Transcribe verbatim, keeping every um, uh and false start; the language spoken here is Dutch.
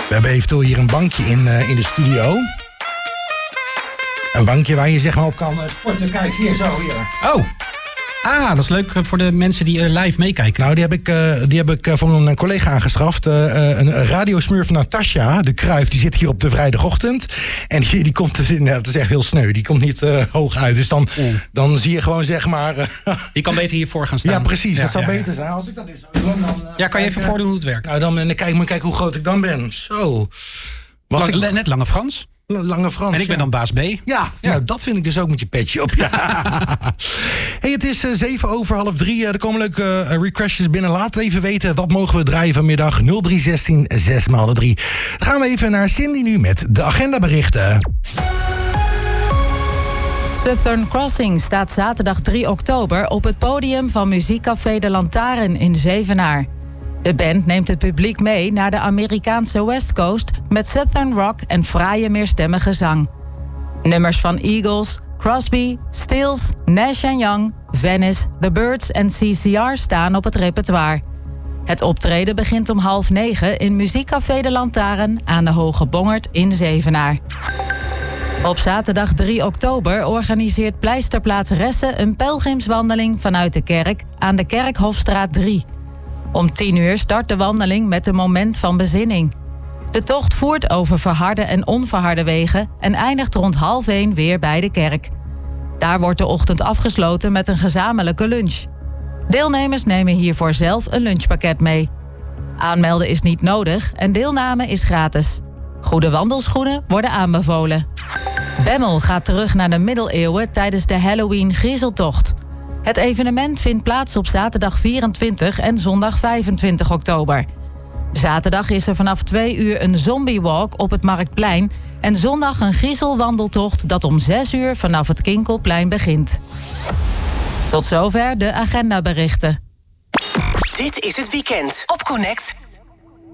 We hebben eventueel hier een bankje in, uh, in de studio. Een bankje waar je zeg maar op kan uh, sporten. Kijk, hier zo, hier. Oh, ah, dat is leuk voor de mensen die uh, live meekijken. Nou, die heb ik, uh, die heb ik uh, van een collega aangeschaft. Uh, uh, een radiosmurf van Natasja, de Kruif, die zit hier op de vrijdagochtend. En die, die komt, nou, dat is echt heel sneu, die komt niet uh, hoog uit. Dus dan, mm. dan zie je gewoon zeg maar... Uh, die kan beter hiervoor gaan staan. Ja, precies, ja, dat zou ja, beter ja. zijn. Als ik dat dus zou doen, dan... Uh, ja, kan je even uh, voordoen hoe het werkt? Nou, dan, dan kijk maar kijk hoe groot ik dan ben. Zo. Lang, ik... Net Lange Frans. Lange Frans. En ik ben ja. dan baas B. Ja, ja, nou dat vind ik dus ook met je petje op. Ja. Hey, het is uh, zeven over half drie. Uh, er komen leuke uh, requestjes binnen. Laat even weten, wat mogen we draaien vanmiddag? nul drie zestien zes maal de drie. Dan gaan we even naar Cindy nu met de agendaberichten. Southern Crossing staat zaterdag drie oktober op het podium van muziekcafé De Lantaarn in Zevenaar. De band neemt het publiek mee naar de Amerikaanse West Coast met Southern rock en fraaie meerstemmige zang. Nummers van Eagles, Crosby, Stills, Nash and Young, Venice, The Byrds en C C R staan op het repertoire. Het optreden begint om half negen in muziekcafé De Lantaarn aan de Hoge Bongerd in Zevenaar. Op zaterdag drie oktober organiseert Pleisterplaats Ressen een pelgrimswandeling vanuit de kerk aan de Kerkhofstraat drie. Om tien uur start de wandeling met een moment van bezinning. De tocht voert over verharde en onverharde wegen en eindigt rond half één weer bij de kerk. Daar wordt de ochtend afgesloten met een gezamenlijke lunch. Deelnemers nemen hiervoor zelf een lunchpakket mee. Aanmelden is niet nodig en deelname is gratis. Goede wandelschoenen worden aanbevolen. Bemmel gaat terug naar de middeleeuwen tijdens de Halloween Griezeltocht. Het evenement vindt plaats op zaterdag vierentwintig en zondag vijfentwintig oktober. Zaterdag is er vanaf twee uur een zombiewalk op het Marktplein en zondag een griezelwandeltocht dat om zes uur vanaf het Kinkelplein begint. Tot zover de agendaberichten. Dit is het weekend op Connect.